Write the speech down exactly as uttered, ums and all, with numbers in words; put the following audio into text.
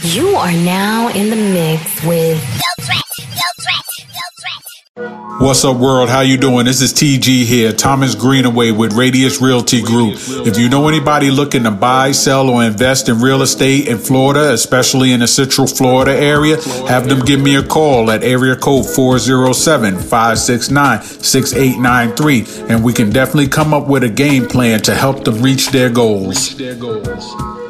You are now in the mix with No Threat, No Threat, No Threat. What's up, world? How you doing? This is T G here, Thomas Greenaway with Radius Realty Group. If you know anybody looking to buy, sell, or invest in real estate in Florida, especially in the Central Florida area, have them give me a call at area code four oh seven, five six nine, six eight nine three, and we can definitely come up with a game plan to help them reach their goals.